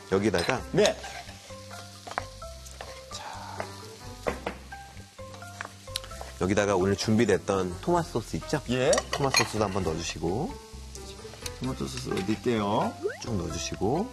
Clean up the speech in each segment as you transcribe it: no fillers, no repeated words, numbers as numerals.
여기다가 네. 여기다가 오늘 준비됐던 토마토 소스 있죠? 예. 토마토 소스도 한번 넣어주시고 토마토 소스 넣을게요. 쭉 넣어주시고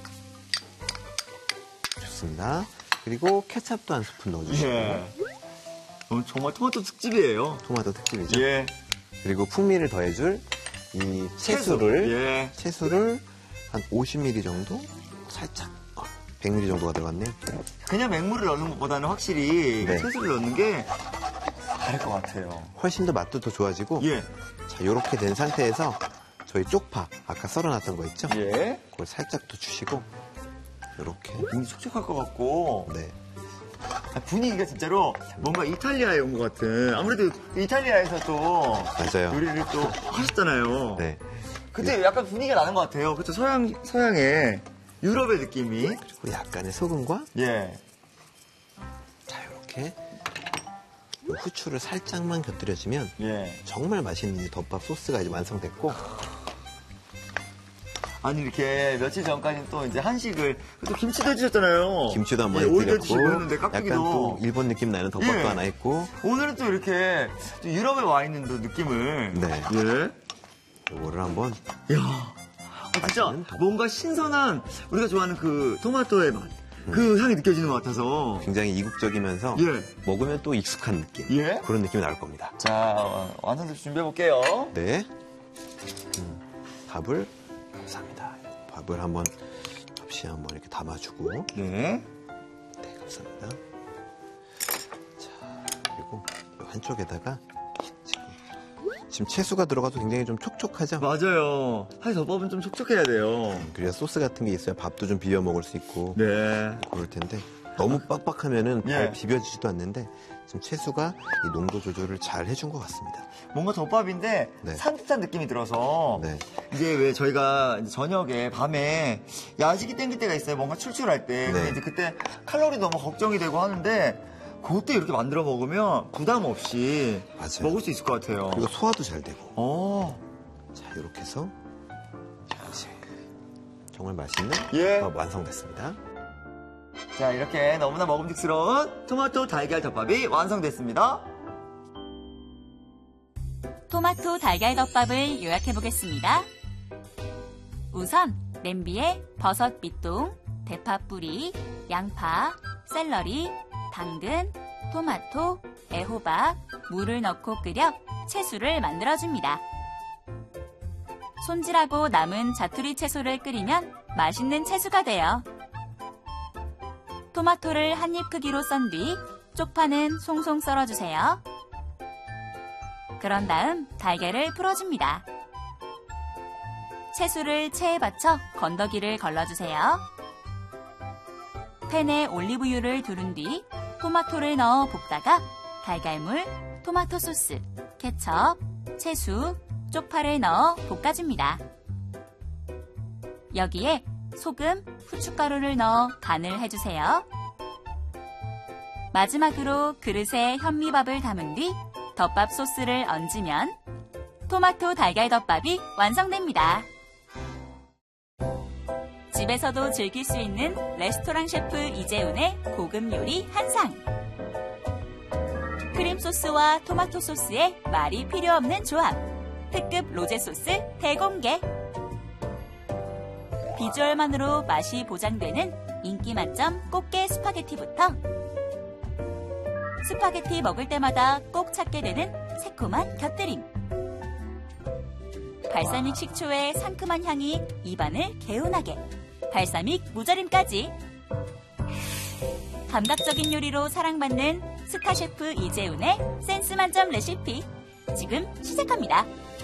좋습니다. 그리고 케첩도 한 스푼 넣어주시고 예. 정말 토마토 특집이에요. 토마토 특집이죠? 예. 그리고 풍미를 더해줄 이 채소를 채소. 한 50ml 정도 살짝 100ml 정도가 들어갔네요. 그냥 맹물을 넣는 것보다는 확실히 네. 채소를 넣는 게 다를 것 같아요. 훨씬 더 맛도 더 좋아지고 예. 자, 이렇게 된 상태에서 저희 쪽파 아까 썰어놨던 거 있죠? 예. 그걸 살짝 더 주시고 이렇게 굉장히 촉촉할 것 같고 네. 분위기가 진짜로 뭔가 이탈리아에 온 것 같은. 아무래도 이탈리아에서 또 맞아요. 요리를 또 하셨잖아요. 네. 근데 약간 분위기가 나는 것 같아요. 그렇죠. 서양의 유럽의 느낌이. 그리고 약간의 소금과 예. 자 이렇게 후추를 살짝만 곁들여주면 예. 정말 맛있는 이 덮밥 소스가 이제 완성됐고 아니 이렇게 며칠 전까지는 또 이제 한식을 또 김치도 해주셨잖아요. 김치도 한번 오이도 해드렸고 해주시고 했는데 깍두기도. 약간 또 일본 느낌 나는 덮밥도 예. 하나 했고 오늘은 또 이렇게 또 유럽에 와 있는 또 느낌을. 네. 예. 이거를 한번 이야. 진짜 맛있는 덮밥. 뭔가 신선한 우리가 좋아하는 그 토마토의 맛. 그 향이 느껴지는 것 같아서. 굉장히 이국적이면서 예. 먹으면 또 익숙한 느낌 예. 그런 느낌이 나올 겁니다. 자, 완성돼서 준비해 볼게요. 네. 밥을 감사합니다. 밥을 한번 접시에 한번 이렇게 담아주고 네. 네, 감사합니다. 자, 그리고 이 한쪽에다가 지금 채소가 들어가도 굉장히 좀 촉촉하죠? 맞아요. 사실 덮밥은 좀 촉촉해야 돼요. 그래야 소스 같은 게 있어야 밥도 좀 비벼 먹을 수 있고 네. 그럴 텐데 너무 빡빡하면은 예. 잘 비벼지지도 않는데 지금 채소가 이 농도 조절을 잘 해준 것 같습니다. 뭔가 덮밥인데 네. 산뜻한 느낌이 들어서 네. 이제 왜 저희가 이제 저녁에 밤에 야식이 땡길 때가 있어요. 뭔가 출출할 때. 근데 네. 이제 그때 칼로리 너무 걱정이 되고 하는데 그때 이렇게 만들어 먹으면 부담 없이 맞아요. 먹을 수 있을 것 같아요. 그리고 소화도 잘 되고 어. 자 이렇게 해서 이제 정말 맛있는 예. 밥 완성됐습니다. 자, 이렇게 너무나 먹음직스러운 토마토 달걀 덮밥이 완성됐습니다. 토마토 달걀 덮밥을 요약해 보겠습니다. 우선 냄비에 버섯 밑동, 대파 뿌리, 양파, 샐러리, 당근, 토마토, 애호박, 물을 넣고 끓여 채소를 만들어줍니다. 손질하고 남은 자투리 채소를 끓이면 맛있는 채소가 돼요. 토마토를 한 입 크기로 썬 뒤 쪽파는 송송 썰어주세요. 그런 다음 달걀을 풀어줍니다. 채소를 체에 받쳐 건더기를 걸러주세요. 팬에 올리브유를 두른 뒤 토마토를 넣어 볶다가 달걀물, 토마토 소스, 케첩, 채수, 쪽파를 넣어 볶아줍니다. 여기에 소금, 후춧가루를 넣어 간을 해주세요. 마지막으로 그릇에 현미밥을 담은 뒤 덮밥 소스를 얹으면 토마토 달걀 덮밥이 완성됩니다. 집에서도 즐길 수 있는 레스토랑 셰프 이재훈의 고급 요리 한상. 크림 소스와 토마토 소스에 말이 필요 없는 조합. 특급 로제 소스 대공개. 비주얼만으로 맛이 보장되는 인기 만점 꽃게 스파게티부터 스파게티 먹을 때마다 꼭 찾게 되는 새콤한 곁들임. 발사믹 식초의 상큼한 향이 입안을 개운하게. 발사믹 무절임까지. 감각적인 요리로 사랑받는 스타 셰프 이재훈의 센스 만점 레시피. 지금 시작합니다.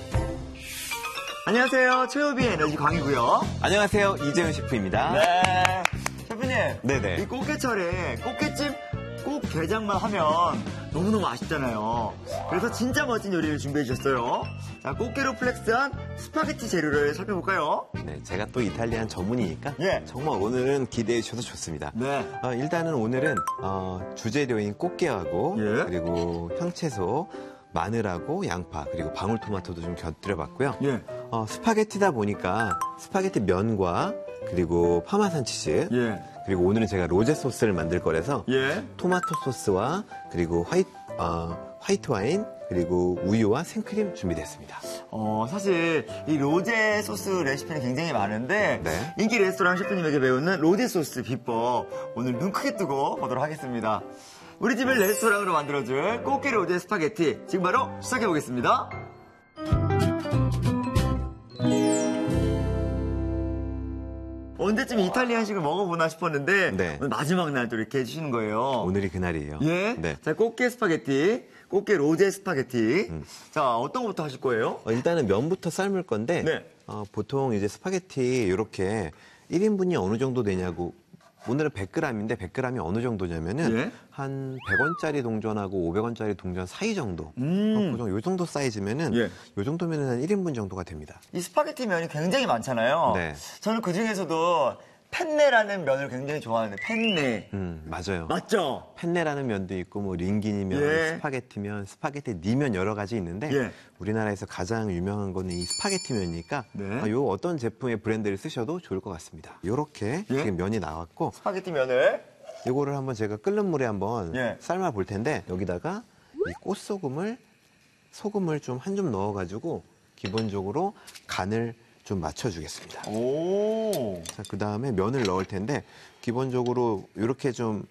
안녕하세요. 최호비의 에너지 광이고요. 안녕하세요. 이재훈 셰프입니다. 네. 셰프님. 네네. 이 꽃게철에 꽃게찜 꽃게장만 하면 너무너무 아쉽잖아요. 그래서 진짜 멋진 요리를 준비해 주셨어요. 자, 꽃게로 플렉스한 스파게티 재료를 살펴볼까요? 네, 제가 또 이탈리안 전문이니까 예. 정말 오늘은 기대해 주셔도 좋습니다. 네. 일단은 오늘은 주재료인 꽃게하고 예. 그리고 향채소 마늘하고 양파 그리고 방울토마토도 좀 곁들여봤고요. 예. 스파게티다 보니까 스파게티 면과 그리고 파마산 치즈 예. 그리고 오늘은 제가 로제 소스를 만들 거라서 예. 토마토 소스와 그리고 화이트 와인 그리고 우유와 생크림 준비됐습니다. 사실 이 로제 소스 레시피는 굉장히 많은데 네. 인기 레스토랑 셰프님에게 배우는 로제 소스 비법 오늘 눈 크게 뜨고 보도록 하겠습니다. 우리 집을 레스토랑으로 만들어줄 꽃게 로제 스파게티 지금 바로 시작해 보겠습니다. 언제쯤 이탈리안식을 먹어보나 싶었는데 네. 오늘 마지막 날 또 이렇게 해주시는 거예요. 오늘이 그날이에요. 예. 네. 자, 꽃게 스파게티, 꽃게 로제 스파게티. 자, 어떤 것부터 하실 거예요? 일단은 면부터 삶을 건데 네. 보통 이제 스파게티 이렇게 1인분이 어느 정도 되냐고 오늘은 100g인데 100g이 어느 정도냐면은 예. 한 100원짜리 동전하고 500원짜리 동전 사이 정도. 보통 요 정도 사이즈면은 예. 요 정도면은 한 1인분 정도가 됩니다. 이 스파게티 면이 굉장히 많잖아요. 네. 저는 그 중에서도 펜네라는 면을 굉장히 좋아하는데 펜네. 맞아요. 맞죠? 펜네라는 면도 있고 뭐 링기니면, 예. 스파게티면, 스파게티 니면 여러 가지 있는데 예. 우리나라에서 가장 유명한 거는 이 스파게티 면이니까 네. 요 어떤 제품의 브랜드를 쓰셔도 좋을 것 같습니다. 요렇게 예. 지금 면이 나왔고 스파게티 면을. 요거를 한번 제가 끓는 물에 한번 예. 삶아 볼 텐데 여기다가 이 소금을 좀 한 줌 넣어가지고 기본적으로 간을 좀 맞춰주겠습니다. 오. 자, 그 다음에 면을 넣을 텐데 기본적으로 이렇게 좀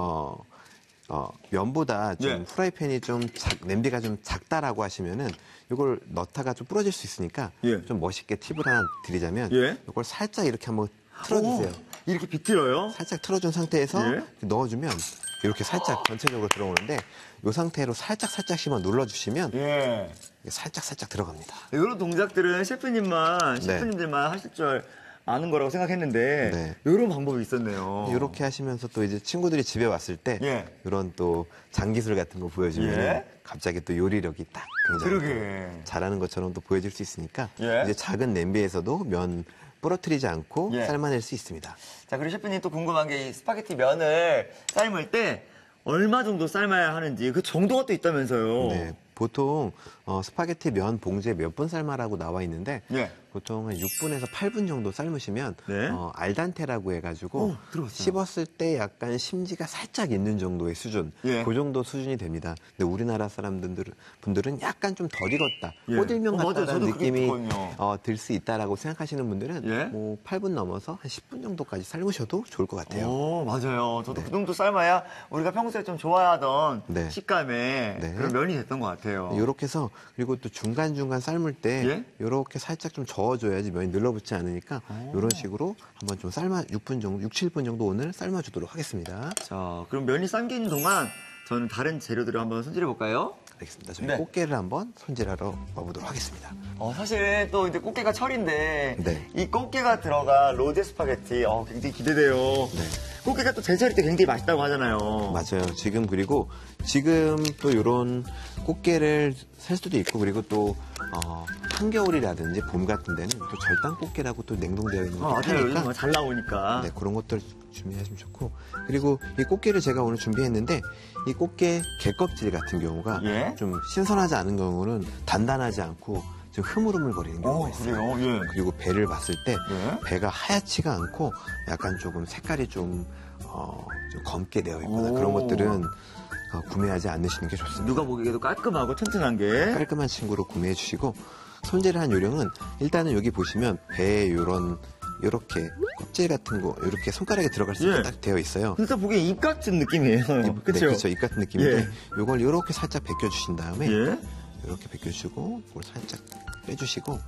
면보다 좀 예. 프라이팬이 좀 냄비가 좀 작다라고 하시면은 이걸 넣다가 좀 부러질 수 있으니까 예. 좀 멋있게 팁을 하나 드리자면 예. 이걸 살짝 이렇게 한번 틀어주세요. 오, 이렇게 비틀어요? 살짝 틀어준 상태에서 예. 넣어주면 이렇게 살짝 전체적으로 들어오는데 이 상태로 살짝씩만 눌러주시면 예. 이게 살짝 들어갑니다. 이런 동작들은 셰프님들만 하실 줄 아는 거라고 생각했는데 네. 이런 방법이 있었네요. 이렇게 하시면서 또 이제 친구들이 집에 왔을 때 예. 이런 또 장기술 같은 거 보여주면 예. 갑자기 또 요리력이 딱 굉장히 그러게. 또 잘하는 것처럼 또 보여질 수 있으니까 예. 이제 작은 냄비에서도 면 부러뜨리지 않고 예. 삶아낼 수 있습니다. 자, 그리고 셰프님 또 궁금한 게 이 스파게티 면을 삶을 때 얼마 정도 삶아야 하는지 그 정도가 또 있다면서요. 네, 보통 스파게티 면 봉지에 몇 분 삶아라고 나와 있는데 예. 보통 한 6분에서 8분 정도 삶으시면 네. 알단테라고 해가지고 들어봤어요. 씹었을 때 약간 심지가 살짝 있는 정도의 수준, 예. 그 정도 수준이 됩니다. 근데 우리나라 분들은 약간 좀 덜 익었다, 예. 꼬들면 맞아요. 같다는 저도 그게 느낌이 있거든요. 들 수 있다라고 생각하시는 분들은 예. 뭐 8분 넘어서 한 10분 정도까지 삶으셔도 좋을 것 같아요. 오, 맞아요. 저도 그 정도 삶아야 우리가 평소에 좀 좋아하던 네. 식감의 네. 그런 면이 됐던 것 같아요. 이렇게 해서 그리고 또 중간중간 삶을 때 예? 이렇게 살짝 좀 저어줘야지 면이 늘러붙지 않으니까 이런 식으로 한번 좀 6분 정도, 6, 7분 정도 오늘 삶아주도록 하겠습니다. 자, 그럼 면이 삶기는 동안 저는 다른 재료들을 한번 손질해 볼까요? 알겠습니다. 저희 네. 꽃게를 한번 손질하러 와보도록 하겠습니다. 사실 또 이제 꽃게가 철인데 네. 이 꽃게가 들어간 로제 스파게티 굉장히 기대돼요. 네. 꽃게가 또 제철일 때 굉장히 맛있다고 하잖아요. 맞아요. 지금 또 이런 꽃게를 살 수도 있고 그리고 또 한겨울이라든지 봄 같은 데는 또 절단 꽃게라고 또 냉동되어 있는 것도 맞아요. 요즘 파니까 잘 나오니까. 네, 그런 것들 준비하시면 좋고 그리고 이 꽃게를 제가 오늘 준비했는데 이 꽃게 게껍질 같은 경우가 예? 좀 신선하지 않은 경우는 단단하지 않고 좀 흐물흐물거리는 경우가 있어요. 그래요? 예. 그리고 배를 봤을 때 네. 배가 하얗지가 않고 약간 조금 색깔이 좀 검게 되어 있거나 오. 그런 것들은 구매하지 않으시는 게 좋습니다. 누가 보기에도 깔끔하고 튼튼한 게. 깔끔한 친구로 구매해 주시고 손질을 한 요령은 일단은 여기 보시면 배에 이렇게 껍질 같은 거 이렇게 손가락에 들어갈 수 있게 예. 딱 되어 있어요. 진짜 보기엔 입 같은 느낌이에요. 네, 그렇죠? 그렇죠. 입 같은 느낌인데 예. 이걸 이렇게 살짝 벗겨주신 다음에 예. 이렇게 벗겨주시고 이걸 살짝 빼주시고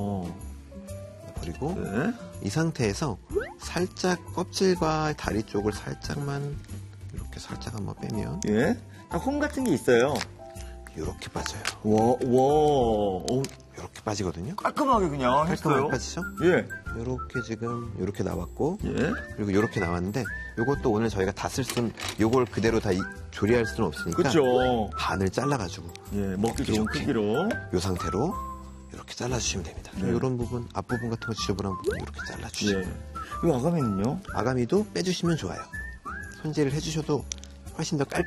그리고 네. 이 상태에서 살짝 껍질과 다리 쪽을 살짝만 이렇게 살짝 한번 빼면 예. 홈 같은 게 있어요. 이렇게 빠져요. 와. 이렇게 빠지거든요. 깔끔하게 그냥 깔끔하게 했어요. 빠지죠? 예. 이렇게 지금 이렇게 나왔고 예. 그리고 이렇게 나왔는데 이것도 오늘 저희가 다 쓸 수는 이걸 그대로 다 조리할 수는 없으니까 그렇죠. 반을 잘라가지고 예. 먹기 좋은 이렇게. 크기로. 이 상태로 이렇게 잘라주시면 됩니다. 네. 이런 부분 앞부분 같은 거 지저분한 부분 이렇게 잘라주시고 예. 이 아가미는요? 아가미도 빼주시면 좋아요. 손질을 해주셔도 훨씬 더 깔끔.